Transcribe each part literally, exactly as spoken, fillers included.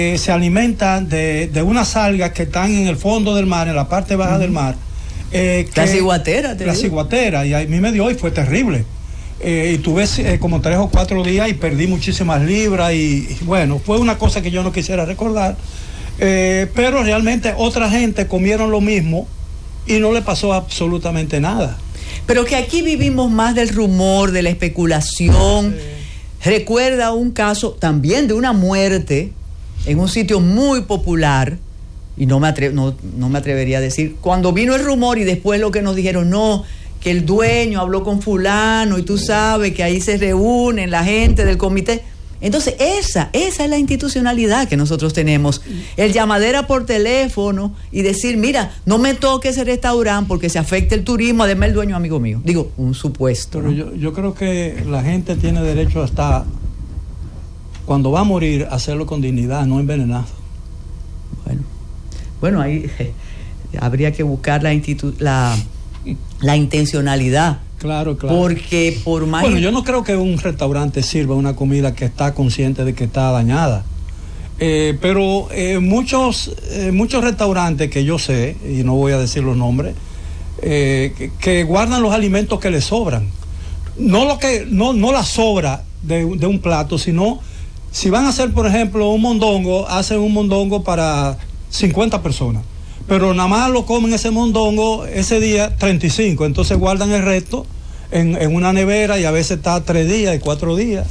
Eh, se alimentan de, de unas algas que están en el fondo del mar, en la parte baja uh-huh. del mar. Eh, la ciguatera, te La digo. ciguatera, y a mí me dio y fue terrible. Eh, y tuve eh, como tres o cuatro días y perdí muchísimas libras y, y bueno, fue una cosa que yo no quisiera recordar. Eh, pero realmente otra gente comieron lo mismo y no le pasó absolutamente nada. Pero que aquí vivimos más del rumor, de la especulación. Sí. Recuerda un caso también de una muerte en un sitio muy popular, y no me, atre- no, no me atrevería a decir, cuando vino el rumor y después lo que nos dijeron, no, que el dueño habló con fulano y tú sabes que ahí se reúnen la gente del comité. Entonces esa, esa es la institucionalidad que nosotros tenemos, el llamadera por teléfono y decir, mira, no me toque ese restaurante porque se afecta el turismo, además el dueño amigo mío. Digo, un supuesto. Pero ¿no? yo, yo creo que la gente tiene derecho hasta cuando va a morir a hacerlo con dignidad, no envenenado. Bueno, bueno ahí eh, habría que buscar la, institu- la, la intencionalidad. Claro, claro. Porque por más... Bueno, yo no creo que un restaurante sirva una comida que está consciente de que está dañada. Eh, pero eh, muchos, eh, muchos restaurantes que yo sé, y no voy a decir los nombres, eh, que, que guardan los alimentos que les sobran. No lo que, no, no la sobra de, de un plato, sino si van a hacer, por ejemplo, un mondongo, hacen un mondongo para cincuenta personas. Pero nada más lo comen ese mondongo ese día treinta y cinco, entonces guardan el resto en, en una nevera y a veces está tres días y cuatro días.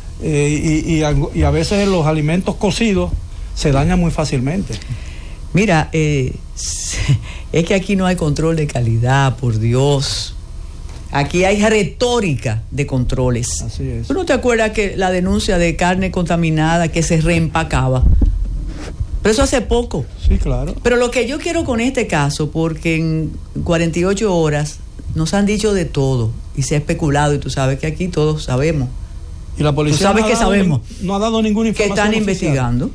Eh, y, y, y a veces los alimentos cocidos se dañan muy fácilmente. Mira, eh, es que aquí no hay control de calidad, por Dios. Aquí hay retórica de controles. Así es. ¿Tú no te acuerdas que la denuncia de carne contaminada que se reempacaba? Pero eso hace poco. Sí, claro. Pero lo que yo quiero con este caso, porque en cuarenta y ocho horas nos han dicho de todo y se ha especulado, y tú sabes que aquí todos sabemos. Y la policía tú sabes no que ha dado sabemos ni, no ha dado ninguna información que están oficial. investigando,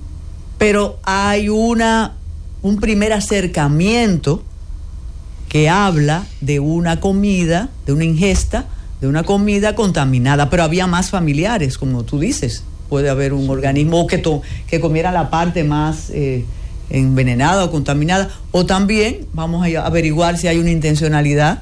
pero hay una un primer acercamiento que habla de una comida, de una ingesta, de una comida contaminada, pero había más familiares, como tú dices. Puede haber un organismo que, to, que comiera la parte más eh, envenenada o contaminada, o también vamos a averiguar si hay una intencionalidad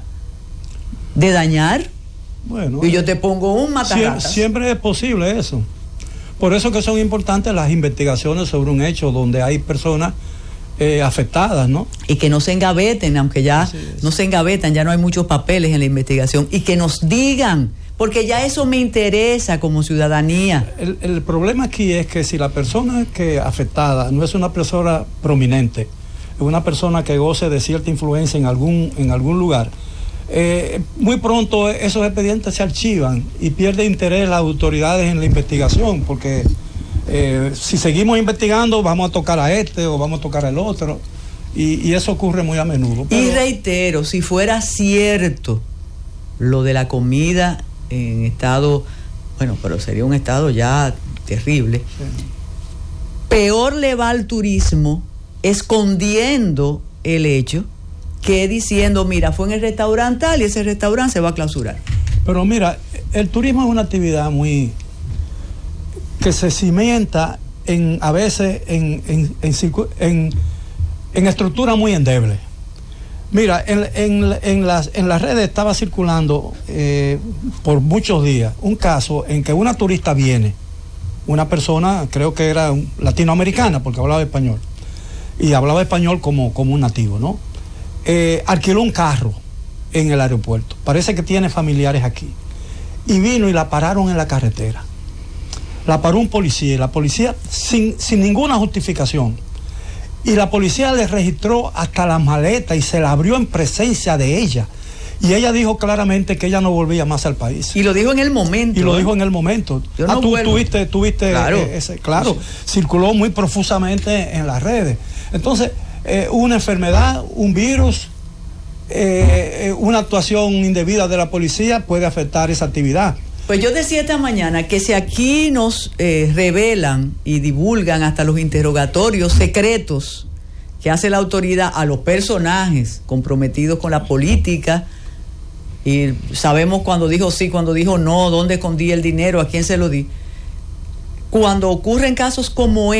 de dañar. Bueno, y yo te pongo un mataratas. Siempre, siempre es posible eso. Por eso que son importantes las investigaciones sobre un hecho donde hay personas eh, afectadas, ¿no? Y que no se engaveten, aunque ya no se engavetan, ya no hay muchos papeles en la investigación, y que nos digan, porque ya eso me interesa como ciudadanía. El, el problema aquí es que si la persona que afectada no es una persona prominente, es una persona que goce de cierta influencia en algún, en algún lugar, eh, muy pronto esos expedientes se archivan y pierde interés las autoridades en la investigación, porque eh, si seguimos investigando vamos a tocar a este o vamos a tocar al otro, y, y eso ocurre muy a menudo. Pero... Y reitero, si fuera cierto lo de la comida en estado, bueno, pero sería un estado ya terrible. Sí. Peor le va al turismo escondiendo el hecho que diciendo, mira, fue en el restaurante tal y ese restaurante se va a clausurar. Pero mira, el turismo es una actividad muy que se cimienta en a veces en en, en, en, en estructuras muy endebles. Mira, en, en, en, las, en las redes estaba circulando eh, por muchos días un caso en que una turista viene, una persona, creo que era un, latinoamericana, porque hablaba español, y hablaba español como, como un nativo, ¿no? Eh, alquiló un carro en el aeropuerto, parece que tiene familiares aquí, y vino y la pararon en la carretera. La paró un policía, y la policía sin, sin ninguna justificación. Y la policía le registró hasta la maleta y se la abrió en presencia de ella. Y ella dijo claramente que ella no volvía más al país. Y lo dijo en el momento. Y lo ¿eh? dijo en el momento. Yo ah, no tú tuviste, tuviste claro, eh, ese, claro, circuló muy profusamente en las redes. Entonces, eh, una enfermedad, un virus, eh, una actuación indebida de la policía puede afectar esa actividad. Pues yo decía esta mañana que si aquí nos eh, revelan y divulgan hasta los interrogatorios secretos que hace la autoridad a los personajes comprometidos con la política, y sabemos cuando dijo sí, cuando dijo no, dónde escondí el dinero, a quién se lo di, cuando ocurren casos como